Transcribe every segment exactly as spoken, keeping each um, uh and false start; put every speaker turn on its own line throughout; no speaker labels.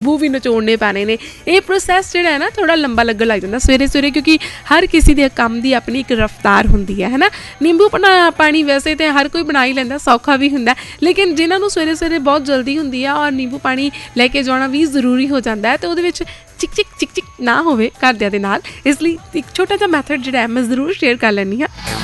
ਨਿੰਬੂ ਵੀ ਨਿਚੋੜਨੇ ਪੈਣੇ ਨੇ। ਇਹ ਪ੍ਰੋਸੈਸ ਜਿਹੜਾ ਹੈ ਨਾ ਥੋੜ੍ਹਾ ਲੰਬਾ ਲੱਗਣ ਲੱਗ ਜਾਂਦਾ ਸਵੇਰੇ ਸਵੇਰੇ, ਕਿਉਂਕਿ ਹਰ ਕਿਸੇ ਦੇ ਕੰਮ ਦੀ ਆਪਣੀ ਇੱਕ ਰਫਤਾਰ ਹੁੰਦੀ ਹੈ, ਹੈ ਨਾ। ਨਿੰਬੂ ਬਣਾ ਪਾਣੀ ਵੈਸੇ ਤਾਂ ਹਰ ਕੋਈ ਬਣਾ ਹੀ ਲੈਂਦਾ, ਸੌਖਾ ਵੀ ਹੁੰਦਾ, ਲੇਕਿਨ ਜਿਨ੍ਹਾਂ ਨੂੰ ਸਵੇਰੇ ਸਵੇਰੇ ਬਹੁਤ ਜਲਦੀ ਹੁੰਦੀ ਆ ਔਰ ਨਿੰਬੂ ਪਾਣੀ ਲੈ ਕੇ ਜਾਣਾ ਵੀ ਜ਼ਰੂਰੀ ਹੋ ਜਾਂਦਾ ਹੈ, ਅਤੇ ਉਹਦੇ ਵਿੱਚ ਚਿਕ ਚਿਕ ਚਿਕ ਚਿਕ ਨਾ ਹੋਵੇ ਘਰਦਿਆਂ ਦੇ ਨਾਲ, ਇਸ ਲਈ ਇੱਕ ਛੋਟਾ ਜਿਹਾ ਮੈਥਡ ਜਿਹੜਾ ਹੈ ਮੈਂ ਜ਼ਰੂਰ ਸ਼ੇਅਰ ਕਰ ਲੈਂਦੀ ਹਾਂ।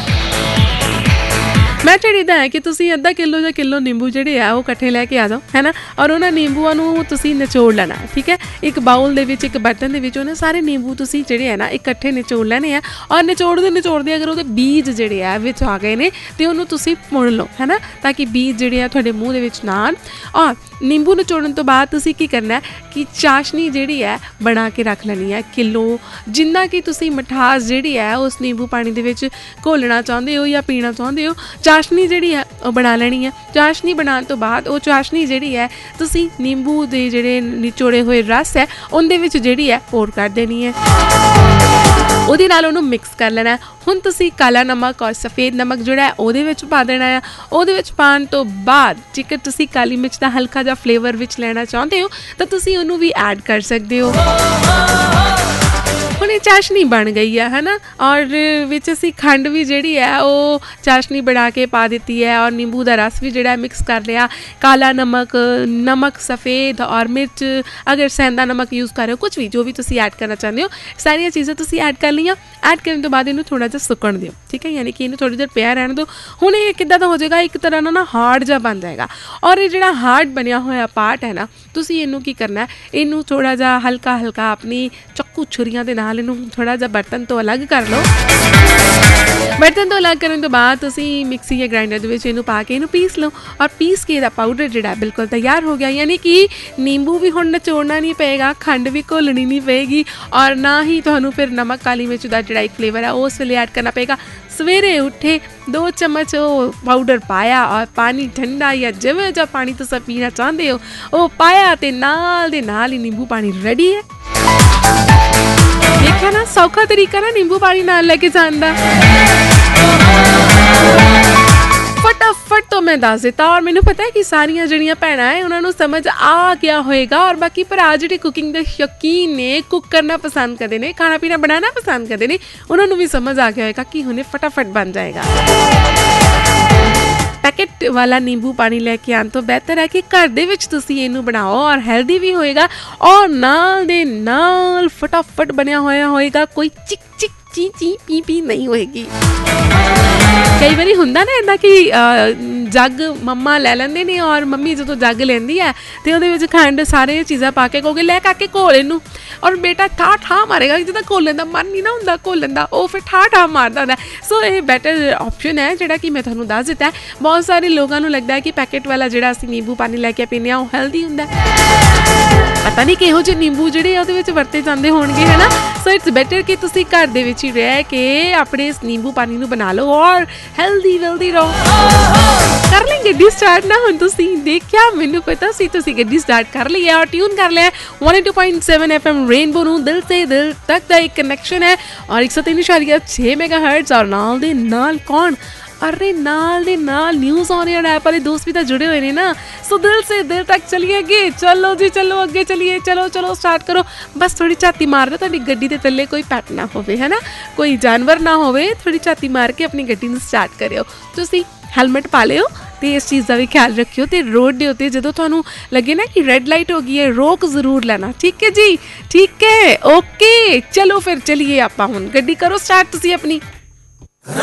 ਮੈਥਡ ਇੱਦਾਂ ਹੈ ਕਿ ਤੁਸੀਂ ਅੱਧਾ ਕਿਲੋ ਜਾਂ ਕਿਲੋ ਨਿੰਬੂ ਜਿਹੜੇ ਆ ਉਹ ਇਕੱਠੇ ਲੈ ਕੇ ਆ ਜਾਓ, ਹੈ ਨਾ, ਔਰ ਉਹਨਾਂ ਨਿੰਬੂਆਂ ਨੂੰ ਤੁਸੀਂ ਨਿਚੋੜ ਲੈਣਾ, ਠੀਕ ਹੈ। ਇੱਕ ਬਾਊਲ ਦੇ ਵਿੱਚ, ਇੱਕ ਬਰਤਨ ਦੇ ਵਿੱਚ ਉਹਨਾਂ ਸਾਰੇ ਨਿੰਬੂ ਤੁਸੀਂ ਜਿਹੜੇ ਹੈ ਨਾ ਇਕੱਠੇ ਨਿਚੋੜ ਲੈਣੇ ਆ, ਔਰ ਨਿਚੋੜਦੇ ਨਿਚੋੜਦੇ ਅਗਰ ਉਹਦੇ ਬੀਜ ਜਿਹੜੇ ਆ ਵਿੱਚ ਆ ਗਏ ਨੇ ਅਤੇ ਉਹਨੂੰ ਤੁਸੀਂ ਪੁਣ ਲਓ, ਹੈ ਨਾ, ਤਾਂ ਕਿ ਬੀਜ ਜਿਹੜੇ ਆ ਤੁਹਾਡੇ ਮੂੰਹ ਦੇ ਵਿੱਚ ਨਾ ਆਉਣ। ਔਰ ਨਿੰਬੂ ਨਿਚੋੜਨ ਤੋਂ ਬਾਅਦ ਤੁਸੀਂ ਕੀ ਕਰਨਾ ਕਿ ਚਾਸ਼ਨੀ ਜਿਹੜੀ ਹੈ ਬਣਾ ਕੇ ਰੱਖ ਲੈਣੀ ਹੈ ਕਿਲੋ, ਜਿੰਨਾ ਕਿ ਤੁਸੀਂ ਮਿਠਾਸ ਜਿਹੜੀ ਹੈ ਉਸ ਨਿੰਬੂ ਪਾਣੀ ਦੇ ਵਿੱਚ ਘੋਲਣਾ ਚਾਹੁੰਦੇ ਹੋ ਜਾਂ ਪੀਣਾ ਚਾਹੁੰਦੇ ਹੋ, ਚਾਸ਼ਨੀ ਜਿਹੜੀ ਹੈ ਉਹ ਬਣਾ ਲੈਣੀ ਹੈ। ਚਾਸ਼ਨੀ ਬਣਾਉਣ ਤੋਂ ਬਾਅਦ ਉਹ ਚਾਸ਼ਨੀ ਜਿਹੜੀ ਹੈ ਤੁਸੀਂ ਨਿੰਬੂ ਦੇ ਜਿਹੜੇ ਨਿਚੋੜੇ ਹੋਏ ਰਸ ਹੈ ਉਹਦੇ ਵਿੱਚ ਜਿਹੜੀ ਹੈ ਪੋਰ ਕਰ ਦੇਣੀ ਹੈ, ਉਹਦੇ ਨਾਲ ਉਹਨੂੰ ਮਿਕਸ ਕਰ ਲੈਣਾ। ਹੁਣ ਤੁਸੀਂ ਕਾਲਾ ਨਮਕ ਔਰ ਸਫੇਦ ਨਮਕ ਜਿਹੜਾ ਉਹਦੇ ਵਿੱਚ ਪਾ ਦੇਣਾ ਆ। ਉਹਦੇ ਵਿੱਚ ਪਾਉਣ ਤੋਂ ਬਾਅਦ ਜੇਕਰ ਤੁਸੀਂ ਕਾਲੀ ਮਿਰਚ ਦਾ ਹਲਕਾ ਜਿਹਾ ਫਲੇਵਰ ਵਿੱਚ ਲੈਣਾ ਚਾਹੁੰਦੇ ਹੋ ਤਾਂ ਤੁਸੀਂ ਉਹਨੂੰ ਵੀ ਐਡ ਕਰ ਸਕਦੇ ਹੋ। ਹੁਣ ਇਹ ਚਾਸ਼ਨੀ ਬਣ ਗਈ ਹੈ, ਹੈ ਨਾ, ਔਰ ਵਿੱਚ ਅਸੀਂ ਖੰਡ ਵੀ ਜਿਹੜੀ ਹੈ ਉਹ ਚਾਸ਼ਨੀ ਬਣਾ ਕੇ ਪਾ ਦਿੱਤੀ ਹੈ, ਔਰ ਨਿੰਬੂ ਦਾ ਰਸ ਵੀ ਜਿਹੜਾ ਮਿਕਸ ਕਰ ਲਿਆ। ਕਾਲਾ ਨਮਕ, ਨਮਕ ਸਫੇਦ ਔਰ ਮਿਰਚ, ਅਗਰ ਸੈਂਦਾ ਨਮਕ ਯੂਜ਼ ਕਰ ਰਹੇ ਹੋ, ਕੁਛ ਵੀ ਜੋ ਵੀ ਤੁਸੀਂ ਐਡ ਕਰਨਾ ਚਾਹੁੰਦੇ ਹੋ, ਸਾਰੀਆਂ ਚੀਜ਼ਾਂ ਤੁਸੀਂ ਐਡ ਕਰ ਲਈਆਂ। ਐਡ ਕਰਨ ਤੋਂ ਬਾਅਦ ਇਹਨੂੰ ਥੋੜ੍ਹਾ ਜਿਹਾ ਸੁੱਕਣ ਦਿਓ, ਠੀਕ ਹੈ, ਯਾਨੀ ਕਿ ਇਹਨੂੰ ਥੋੜ੍ਹੀ ਦੇਰ ਪਿਆ ਰਹਿਣ ਦਿਓ। ਹੁਣ ਇਹ ਕਿੱਦਾਂ ਦਾ ਹੋ ਜਾਏਗਾ, ਇੱਕ ਤਰ੍ਹਾਂ ਨਾਲ ਨਾ ਹਾਰਡ ਜਿਹਾ ਬਣ ਜਾਏਗਾ, ਔਰ ਇਹ ਜਿਹੜਾ ਹਾਰਡ ਬਣਿਆ ਹੋਇਆ ਪਾਰਟ ਹੈ ਨਾ, ਤੁਸੀਂ ਇਹਨੂੰ ਕੀ ਕਰਨਾ, ਇਹਨੂੰ ਥੋੜ੍ਹਾ ਜਿਹਾ ਹਲਕਾ ਹਲਕਾ ਆਪਣੀ ਚੱਕੂ ਛੁਰੀਆਂ ਦੇ ਨਾਲ ਇਹਨੂੰ ਥੋੜ੍ਹਾ ਜਿਹਾ ਬਰਤਨ ਤੋਂ ਅਲੱਗ ਕਰ ਲਓ। ਬਰਤਨ ਤੋਂ ਅਲੱਗ ਕਰਨ ਤੋਂ ਬਾਅਦ ਤੁਸੀਂ ਮਿਕਸੀ ਜਾਂ ਗ੍ਰਾਈਂਡਰ ਦੇ ਵਿੱਚ ਇਹਨੂੰ ਪਾ ਕੇ ਇਹਨੂੰ ਪੀਸ ਲਓ, ਔਰ ਪੀਸ ਕੇ ਇਹਦਾ ਪਾਊਡਰ ਜਿਹੜਾ ਬਿਲਕੁਲ ਤਿਆਰ ਹੋ ਗਿਆ। ਯਾਨੀ ਕਿ ਨਿੰਬੂ ਵੀ ਹੁਣ ਨਿਚੋੜਨਾ ਨਹੀਂ ਪਏਗਾ, ਖੰਡ ਵੀ ਘੋਲਣੀ ਨਹੀਂ ਪਏਗੀ, ਔਰ ਨਾ ਹੀ ਤੁਹਾਨੂੰ ਫਿਰ ਨਮਕ ਕਾਲੀ ਮਿਰਚ ਦਾ ਜਿਹੜਾ ਇੱਕ ਫਲੇਵਰ ਹੈ ਉਸ ਵੇਲੇ ਐਡ ਕਰਨਾ ਪਏਗਾ। ਸਵੇਰੇ ਉੱਠੇ ਦੋ ਚਮਚ ਉਹ ਪਾਊਡਰ ਪਾਇਆ, ਔਰ ਪਾਣੀ ਠੰਡਾ ਜਾਂ ਜਿਵੇਂ ਜਿਹਾ ਪਾਣੀ ਤੁਸੀਂ ਪੀਣਾ ਚਾਹੁੰਦੇ ਹੋ ਉਹ ਪਾਇਆ, ਅਤੇ ਨਾਲ ਦੇ ਨਾਲ ਹੀ ਨਿੰਬੂ ਪਾਣੀ ਰੈਡੀ ਹੈ। ਦੇਖਿਆ ਨਾ, ਸੌਖਾ ਤਰੀਕਾ ਨਾ ਨਿੰਬੂ ਪਾਣੀ ਨਾਲ ਲੈ ਕੇ ਜਾਣ ਦਾ। ਫਟਾਫਟ ਤੋਂ ਮੈਂ ਦੱਸ ਦਿੱਤਾ, ਔਰ ਮੈਨੂੰ ਪਤਾ ਹੈ ਕਿ ਸਾਰੀਆਂ ਜਿਹੜੀਆਂ ਭੈਣਾਂ ਹੈ ਉਹਨਾਂ ਨੂੰ ਸਮਝ ਆ ਗਿਆ ਹੋਏਗਾ, ਔਰ ਬਾਕੀ ਭਰਾ ਜਿਹੜੇ ਕੁਕਿੰਗ ਦੇ ਸ਼ੌਕੀਨ ਨੇ, ਕੁੱਕ ਕਰਨਾ ਪਸੰਦ ਕਰਦੇ ਨੇ, ਖਾਣਾ ਪੀਣਾ ਬਣਾਉਣਾ ਪਸੰਦ ਕਰਦੇ ਨੇ, ਉਹਨਾਂ ਨੂੰ ਵੀ ਸਮਝ ਆ ਗਿਆ ਹੋਏਗਾ ਕਿ ਹੁਣੇ ਫਟਾਫਟ ਬਣ ਜਾਏਗਾ। ਪੈਕਟ ਵਾਲਾ ਨਿੰਬੂ ਪਾਣੀ ਲੈ ਕੇ ਆਉਣ ਤੋਂ ਬਿਹਤਰ ਹੈ ਕਿ ਘਰ ਦੇ ਵਿੱਚ ਤੁਸੀਂ ਇਹਨੂੰ ਬਣਾਓ, ਔਰ ਹੈਲਦੀ ਵੀ ਹੋਏਗਾ, ਔਰ ਨਾਲ ਦੇ ਨਾਲ ਫਟਾਫਟ ਬਣਿਆ ਹੋਇਆ ਹੋਏਗਾ, ਕੋਈ ਚਿਕ ਚਿਕ ਚੀ ਚੀ ਪੀ ਪੀ ਨਹੀਂ ਹੋਏਗੀ। ਕਈ ਵਾਰੀ ਹੁੰਦਾ ਨਾ ਇੱਦਾਂ ਕਿ ਜੱਗ ਮੰਮਾ ਲੈ ਲੈਂਦੇ ਨੇ, ਔਰ ਮੰਮੀ ਜਦੋਂ ਜੱਗ ਲੈਂਦੀ ਹੈ ਅਤੇ ਉਹਦੇ ਵਿੱਚ ਖੰਡ ਸਾਰੇ ਚੀਜ਼ਾਂ ਪਾ ਕੇ ਕਹੋਗੇ ਲੈ ਕਾਕੇ ਘੋਲ ਇਹਨੂੰ, ਔਰ ਬੇਟਾ ਠਾ ਠਾ ਮਾਰੇਗਾ, ਜਿੱਦਾਂ ਘੋਲਣ ਦਾ ਮਨ ਨਹੀਂ ਨਾ ਹੁੰਦਾ ਘੋਲਣ ਦਾ, ਉਹ ਫਿਰ ਠਾ ਠਾ ਮਾਰਦਾ ਹੁੰਦਾ। ਸੋ ਇਹ ਬੈਟਰ ਆਪਸ਼ਨ ਹੈ ਜਿਹੜਾ ਕਿ ਮੈਂ ਤੁਹਾਨੂੰ ਦੱਸ ਦਿੱਤਾ ਹੈ। ਬਹੁਤ ਸਾਰੇ ਲੋਕਾਂ ਨੂੰ ਲੱਗਦਾ ਹੈ ਕਿ ਪੈਕਟ ਵਾਲਾ ਜਿਹੜਾ ਅਸੀਂ ਨਿੰਬੂ ਪਾਣੀ ਲੈ ਕੇ ਪੀਂਦੇ ਹਾਂ ਉਹ ਹੈਲਦੀ ਹੁੰਦਾ, ਪਤਾ ਨਹੀਂ ਕਿਹੋ ਜਿਹੇ ਨਿੰਬੂ ਜਿਹੜੇ ਆ ਉਹਦੇ ਵਿੱਚ ਵਰਤੇ ਜਾਂਦੇ ਹੋਣਗੇ, ਹੈ ਨਾ। ਸੋ ਇਟਸ ਬੈਟਰ ਕਿ ਤੁਸੀਂ ਘਰ ਦੇ ਵਿੱਚ ਹੀ ਰਹਿ ਕੇ ਆਪਣੇ ਇਸ ਨਿੰਬੂ ਪਾਣੀ ਨੂੰ ਬਣਾ ਲਓ, ਔਰ ਹੈਲਦੀ ਵੈਲਦੀ ਰਹੋ। ਕਰ ਲਈ ਗੱਡੀ ਸਟਾਰਟ ਨਾ, ਹੁਣ ਤੁਸੀਂ ਦੇਖਿਆ, ਮੈਨੂੰ ਪਤਾ ਸੀ ਤੁਸੀਂ ਗੱਡੀ ਸਟਾਰਟ ਕਰ ਲਈ ਹੈ, ਔਰ ਟਿਊਨ ਕਰ ਲਿਆ one oh two point seven F M rainbow ਨੂੰ। ਦਿਲ ਸੇ ਦਿਲ ਤੱਕ ਦਾ ਇੱਕ ਕਨੈਕਸ਼ਨ ਹੈ, ਔਰ ਇੱਕ ਸੌ ਤਿੰਨ ਇਸ਼ਾਰੀਆ ਛੇ ਮੈਗਾ ਹਰਟਜ਼, ਔਰ ਨਾਲ ਦੇ ਨਾਲ ਕੌਣ, ਅਰੇ ਨਾਲ ਦੇ ਨਾਲ ਨਿਊਜ਼ ਔਨ ਏਅਰ ਐਪ ਵਾਲੇ ਦੋਸਤ ਵੀ ਤਾਂ ਜੁੜੇ ਹੋਏ ਨੇ ਨਾ। ਸੋ ਦਿਲ ਸੇ ਦਿਲ ਤੱਕ ਚਲੀਏ ਅੱਗੇ, ਚਲੋ ਜੀ ਚਲੋ ਅੱਗੇ ਚਲੀਏ, ਚਲੋ ਚਲੋ ਸਟਾਰਟ ਕਰੋ। ਬਸ ਥੋੜ੍ਹੀ ਝਾਤੀ ਮਾਰ ਲਓ, ਤੁਹਾਡੀ ਗੱਡੀ ਦੇ ਥੱਲੇ ਕੋਈ ਪੈਟ ਨਾ ਹੋਵੇ, ਹੈ ਨਾ, ਕੋਈ ਜਾਨਵਰ ਨਾ ਹੋਵੇ, ਥੋੜ੍ਹੀ ਝਾਤੀ ਮਾਰ ਕੇ ਆਪਣੀ ਗੱਡੀ ਨੂੰ ਸਟਾਰਟ ਕਰਿਓ। ਤੁਸੀਂ ਹੈਲਮਟ ਪਾ ਲਿਓ ਅਤੇ ਇਸ ਚੀਜ਼ ਦਾ ਵੀ ਖਿਆਲ ਰੱਖਿਓ, ਅਤੇ ਰੋਡ ਦੇ ਉੱਤੇ ਜਦੋਂ ਤੁਹਾਨੂੰ ਲੱਗੇ ਨਾ ਕਿ ਰੈੱਡ ਲਾਈਟ ਹੋ ਗਈ ਹੈ, ਰੋਕ ਜ਼ਰੂਰ ਲੈਣਾ, ਠੀਕ ਹੈ ਜੀ, ਠੀਕ ਹੈ, ਓਕੇ। ਚਲੋ ਫਿਰ ਚਲੀਏ ਆਪਾਂ, ਹੁਣ ਗੱਡੀ ਕਰੋ ਸਟਾਰਟ ਤੁਸੀਂ ਆਪਣੀ।